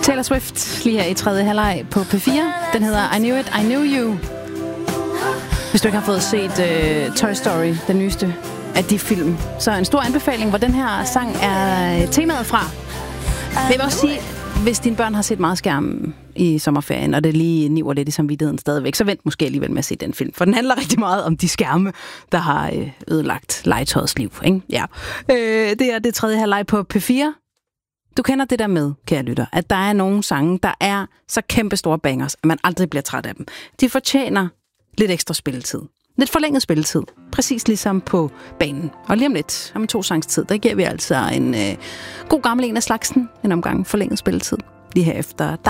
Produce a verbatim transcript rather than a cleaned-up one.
Taylor Swift lige her i tredje halvleg på P fire. Den hedder I Knew It, I Knew You. Hvis du ikke har fået set uh, Toy Story, den nyeste af de film, så en stor anbefaling, hvor den her sang er temaet fra. Jeg vil også sige, hvis dine børn har set meget skærm i sommerferien, og det lige niver lidt i samvittigheden stadigvæk, så vent måske alligevel med at se den film. For den handler rigtig meget om de skærme, der har ødelagt legetøjets liv. Ikke? Ja. Øh, det er det tredje halvleg på P fire. Du kender det der med, kære lytter, at der er nogle sange, der er så kæmpe store bangers, at man aldrig bliver træt af dem. De fortjener lidt ekstra spilletid. Lidt forlænget spilletid. Præcis ligesom på banen. Og lige om lidt, om to sangs tid, der giver vi altså en øh, god gammel en af slagsen, en omgang forlænget spilletid. Lige herefter